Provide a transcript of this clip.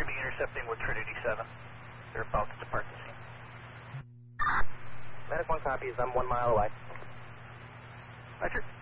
You're going to be intercepting with Trinity 7. They're about to depart the scene. Medic 1 copies, I'm 1 mile away. Roger.